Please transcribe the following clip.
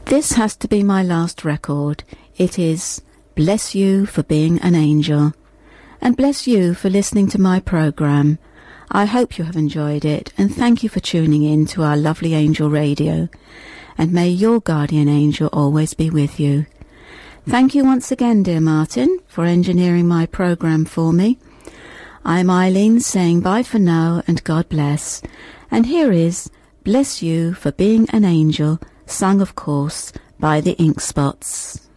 This has to be my last record. It is Bless You for Being an Angel. And bless you for listening to my programme. I hope you have enjoyed it, and thank you for tuning in to our lovely Angel Radio. And may your guardian angel always be with you. Thank you once again, dear Martin, for engineering my programme for me. I'm Eileen saying bye for now and God bless. And here is Bless You for Being an Angel, sung of course by the Ink Spots.